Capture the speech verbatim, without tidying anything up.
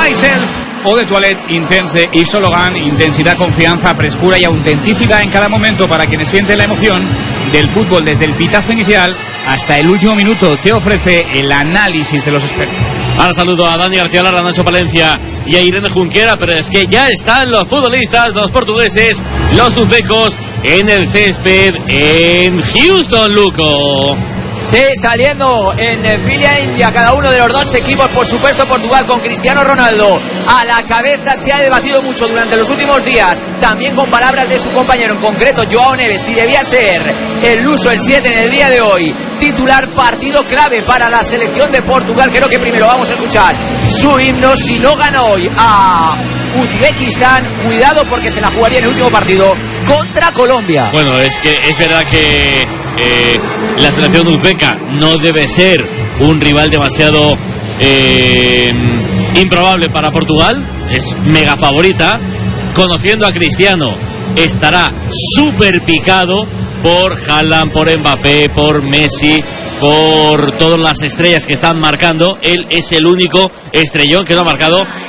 Myself Eau de Toilette Intense Isologan, intensidad, confianza, frescura y autenticidad en cada momento para quienes sienten la emoción del fútbol desde el pitazo inicial hasta el último minuto. Te ofrece el análisis de los expertos. Ahora saludo a Dani García Lara, Nacho Palencia y a Irene Junquera, pero es que ya están los futbolistas, los portugueses, los uzbecos en el césped en Houston, Luco. Sí, saliendo en fila india cada uno de los dos equipos, por supuesto Portugal con Cristiano Ronaldo a la cabeza. Se ha debatido mucho durante los últimos días, también con palabras de su compañero, en concreto Joao Neves, si debía ser el Luso, el siete en el día de hoy, titular. Partido clave para la selección de Portugal. Creo que primero vamos a escuchar su himno. Si no gana hoy a Uzbekistán, cuidado porque se la jugaría en el último partido contra Colombia. Bueno, es que es verdad que eh, la selección uzbeca no debe ser un rival demasiado eh, improbable para Portugal. Es mega favorita. Conociendo a Cristiano, estará súper picado por Haaland, por Mbappé, por Messi, por todas las estrellas que están marcando. Él es el único estrellón que no ha marcado